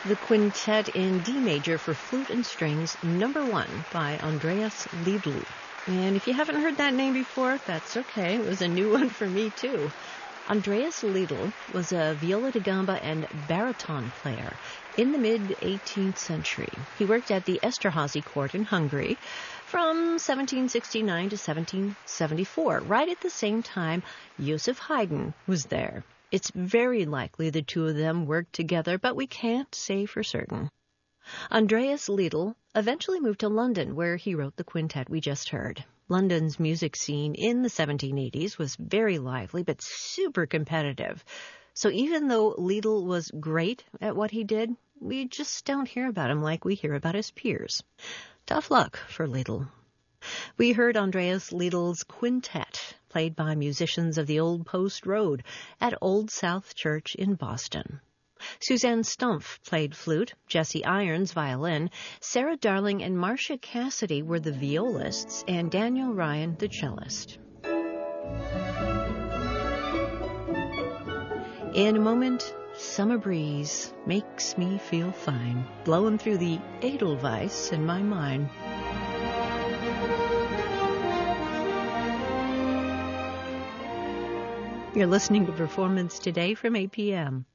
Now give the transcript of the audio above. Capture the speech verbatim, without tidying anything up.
the Quintet in D major for flute and strings, number one by Andreas Liedl. And if you haven't heard that name before, that's okay. It was a new one for me, too. Andreas Liedl was a viola da gamba and baritone player in the mid-eighteenth century. He worked at the Esterházy court in Hungary from seventeen sixty-nine to seventeen seventy-four. Right at the same time, Joseph Haydn was there. It's very likely the two of them worked together, but we can't say for certain. Andreas Liedl eventually moved to London, where he wrote the quintet we just heard. London's music scene in the seventeen eighties was very lively, but super competitive. So even though Liedl was great at what he did, we just don't hear about him like we hear about his peers. Tough luck for Liedl. We heard Andreas Liedl's quintet, played by musicians of the Old Post Road at Old South Church in Boston. Suzanne Stumpf played flute, Jesse Irons violin, Sarah Darling and Marcia Cassidy were the violists, and Daniel Ryan the cellist. In a moment, summer breeze makes me feel fine, blowing through the Edelweiss in my mind. You're listening to Performance Today from A P M.